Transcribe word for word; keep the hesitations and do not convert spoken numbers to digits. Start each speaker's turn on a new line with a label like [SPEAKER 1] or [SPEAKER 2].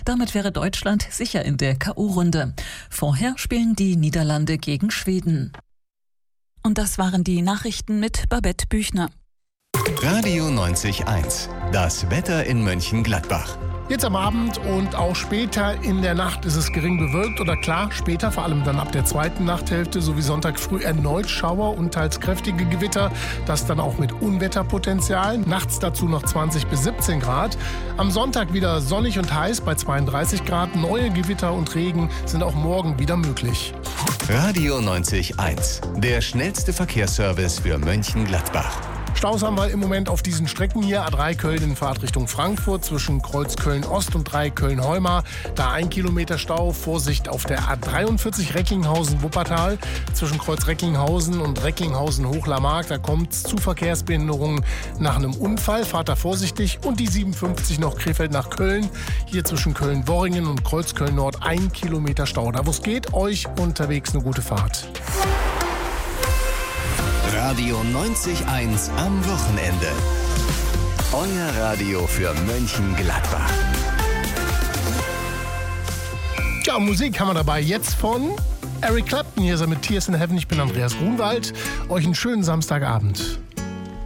[SPEAKER 1] Damit wäre Deutschland sicher in der K O-Runde. Vorher spielen die Niederlande gegen Schweden. Und das waren die Nachrichten mit Babette Büchner.
[SPEAKER 2] Radio neunzig Komma eins. Das Wetter in Mönchengladbach.
[SPEAKER 3] Jetzt am Abend und auch später in der Nacht ist es gering bewölkt oder klar, später, vor allem dann ab der zweiten Nachthälfte sowie Sonntag früh erneut Schauer und teils kräftige Gewitter, das dann auch mit Unwetterpotenzial. Nachts dazu noch zwanzig bis siebzehn Grad. Am Sonntag wieder sonnig und heiß bei zweiunddreißig Grad. Neue Gewitter und Regen sind auch morgen wieder möglich.
[SPEAKER 2] Radio neunzig Komma eins. Der schnellste Verkehrsservice für Mönchengladbach.
[SPEAKER 3] Staus haben wir im Moment auf diesen Strecken hier. A drei Köln in Fahrtrichtung Frankfurt zwischen Kreuz Köln-Ost und drei Köln-Heumar. Da ein Kilometer Stau. Vorsicht auf der A dreiundvierzig Recklinghausen-Wuppertal zwischen Kreuz Recklinghausen und Recklinghausen-Hochlarmark. Da kommt es zu Verkehrsbehinderungen nach einem Unfall. Fahrt da vorsichtig. Und die siebenundfünfzig noch Krefeld nach Köln. Hier zwischen Köln-Worringen und Kreuz Köln-Nord ein Kilometer Stau. Da wo es geht, euch unterwegs eine gute Fahrt.
[SPEAKER 2] Radio neunzig Komma eins am Wochenende. Euer Radio für Mönchengladbach.
[SPEAKER 3] Ja, Musik haben wir dabei jetzt von Eric Clapton. Hier ist er mit Tears in Heaven. Ich bin Andreas Grunwald. Euch einen schönen Samstagabend.